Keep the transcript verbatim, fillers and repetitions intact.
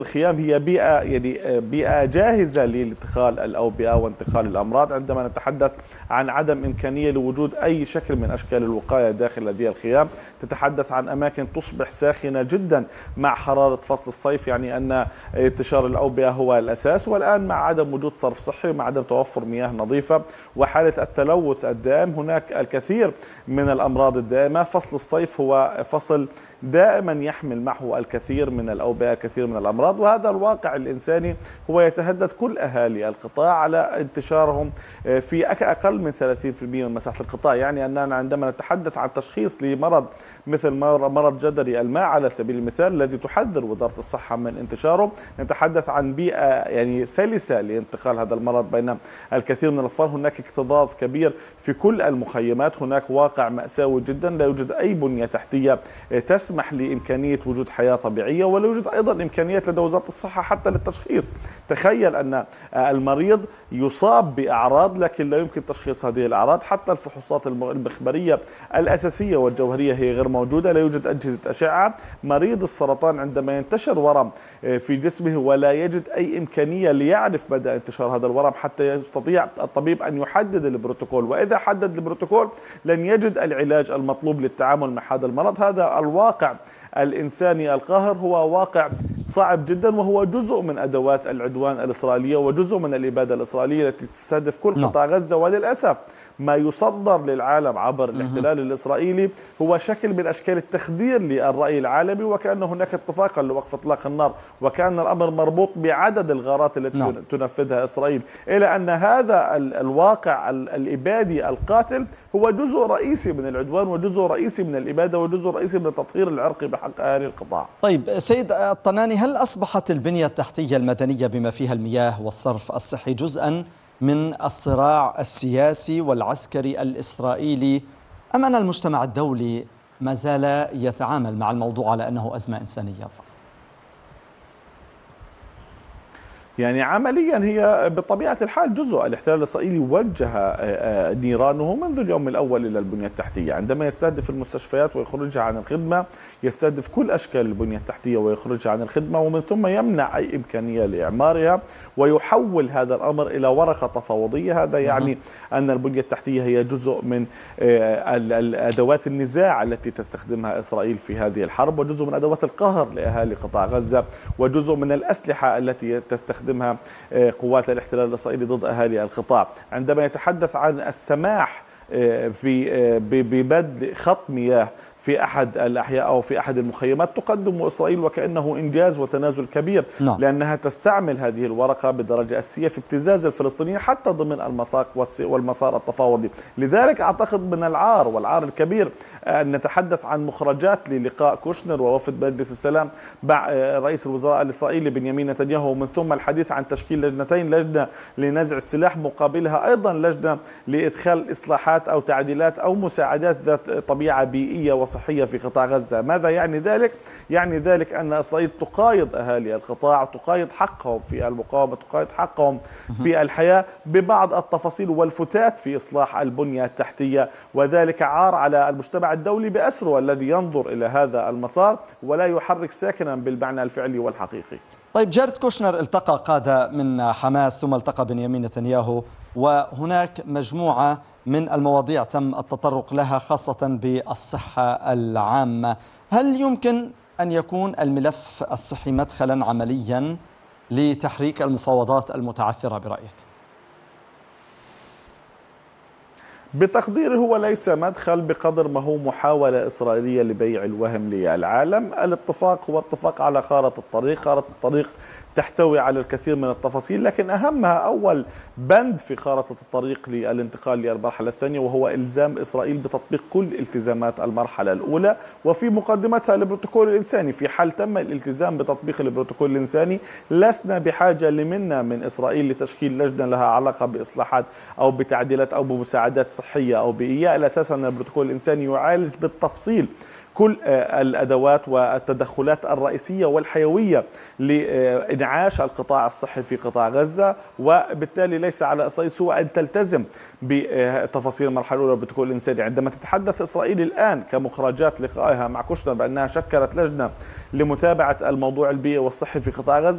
الخيام هي بيئة يعني بيئة جاهزة لانتقال الأوبئة وانتقال الأمراض. عندما نتحدث عن عدم إمكانية لوجود أي شكل من أشكال الوقاية داخل هذه الخيام، تتحدث عن أماكن تصبح ساخنة جدا مع حرارة فصل الصيف، يعني أن انتشار الأوبئة هو الأساس. والآن مع عدم وجود صرف صحي ومع عدم توفر مياه نظيفة وحالة التلوث الدائم، هناك الكثير من الأمراض الدائمة. فصل الصيف هو فصل دائما يحمل معه الكثير من الأوبئة، الكثير من الأمراض، وهذا الواقع الإنساني هو يتهدد كل أهالي القطاع على انتشارهم في أقل من ثلاثين بالمئة من مساحة القطاع. يعني أننا عندما نتحدث عن تشخيص لمرض مثل مرض جدري الماء على سبيل المثال الذي تحذر وزارة الصحة من انتشاره، نتحدث عن بيئة يعني سلسة لانتقال هذا المرض بين الكثير من الأطفال. هناك اكتظاظ كبير في كل المخيمات، هناك واقع مأساوي جدا، لا يوجد أي بنية تحتية تسمح لإمكانية وجود حياة طبيعية، ولا يوجد أيضا إمكانيات لدى وزارة الصحة حتى للتشخيص. تخيل أن المريض يصاب بأعراض لكن لا يمكن تشخيص هذه الأعراض، حتى الفحوصات المخبرية الأساسية والجوهرية هي غير موجودة، لا يوجد أجهزة أشعة. مريض السرطان عندما ينتشر ورم في جسمه ولا يجد أي إمكانية ليعرف مدى انتشار هذا الورم حتى يستطيع الطبيب أن يحدد البروتوكول، وإذا حدد البروتوكول لن يجد العلاج المطلوب للتعامل مع هذا المرض. هذا الواقع الإنساني القاهر هو واقع صعب جدا، وهو جزء من أدوات العدوان الإسرائيلية وجزء من الإبادة الإسرائيلية التي تستهدف كل قطاع غزة. وللأسف ما يصدر للعالم عبر الاحتلال الإسرائيلي هو شكل من أشكال التخدير للرأي العالمي، وكأن هناك اتفاقا لوقف إطلاق النار، وكأن الأمر مربوط بعدد الغارات التي نعم. تنفذها إسرائيل، إلى أن هذا الواقع الإبادي القاتل هو جزء رئيسي من العدوان وجزء رئيسي من الإبادة وجزء رئيسي من التطهير العرقي بحق أهالي القطاع. طيب سيد الطناني، هل أصبحت البنية التحتية المدنية بما فيها المياه والصرف الصحي جزءا من الصراع السياسي والعسكري الإسرائيلي، أم أن المجتمع الدولي ما زال يتعامل مع الموضوع على أنه أزمة إنسانية فقط؟ يعني عمليا هي بطبيعة الحال جزء. الاحتلال الإسرائيلي وجه نيرانه منذ اليوم الأول إلى البنية التحتية، عندما يستهدف المستشفيات ويخرجها عن الخدمة، يستهدف كل أشكال البنية التحتية ويخرجها عن الخدمة، ومن ثم يمنع أي إمكانية لإعمارها ويحول هذا الأمر إلى ورقة تفاوضية. هذا يعني أن البنية التحتية هي جزء من أدوات النزاع التي تستخدمها إسرائيل في هذه الحرب، وجزء من أدوات القهر لأهالي قطاع غزة، وجزء من الأسلحة التي تستخدمها قوات الاحتلال الإسرائيلي ضد أهالي القطاع. عندما يتحدث عن السماح في ببذل خط مياه في أحد الأحياء أو في أحد المخيمات، تقدم إسرائيل وكأنه إنجاز وتنازل كبير، نعم. لأنها تستعمل هذه الورقة بدرجة أساسية في ابتزاز الفلسطينيين حتى ضمن المساق والمسار التفاوضي. لذلك أعتقد من العار والعار الكبير أن نتحدث عن مخرجات للقاء كوشنر ووفد مجلس السلام مع رئيس الوزراء الإسرائيلي بنيامين نتنياهو، ومن ثم الحديث عن تشكيل لجنتين، لجنة لنزع السلاح مقابلها أيضا لجنة لإدخال إصلاحات أو تعديلات أو مساعدات ذات طبيعة بيئية صحية في قطاع غزة. ماذا يعني ذلك؟ يعني ذلك أن إسرائيل تقايض أهالي القطاع، تقايض حقهم في المقاومة، تقايض حقهم في الحياة ببعض التفاصيل والفتات في إصلاح البنية التحتية، وذلك عار على المجتمع الدولي بأسره الذي ينظر إلى هذا المسار ولا يحرك ساكنا بالمعنى الفعلي والحقيقي. طيب جارد كوشنر التقى قادة من حماس ثم التقى بنيامين نتنياهو، وهناك مجموعة من المواضيع تم التطرق لها خاصة بالصحة العامة. هل يمكن أن يكون الملف الصحي مدخلا عمليا لتحريك المفاوضات المتعثرة برأيك؟ بتقديري هو ليس مدخل بقدر ما هو محاولة إسرائيلية لبيع الوهم للعالم. الاتفاق هو اتفاق على خارطة الطريق، خارطة الطريق تحتوي على الكثير من التفاصيل، لكن أهمها أول بند في خارطة الطريق للانتقال للمرحلة الثانية، وهو إلزام إسرائيل بتطبيق كل التزامات المرحلة الأولى، وفي مقدمتها البروتوكول الإنساني. في حال تم الالتزام بتطبيق البروتوكول الإنساني لسنا بحاجة لمنا من إسرائيل لتشكيل لجنة لها علاقة بإصلاحات أو بتعديلات أو بمساعدات صحية أو بيئية. الأساس أن البروتوكول الإنساني يعالج بالتفصيل كل الأدوات والتدخلات الرئيسية والحيوية لإنعاش القطاع الصحي في قطاع غزة، وبالتالي ليس على إسرائيل سوى أن تلتزم بتفاصيل المرحلة الأولى بالبروتوكول الإنساني. عندما تتحدث إسرائيل الآن كمخرجات لقائها مع كوشنر بأنها شكلت لجنة لمتابعة الموضوع البيئي والصحي في قطاع غزة،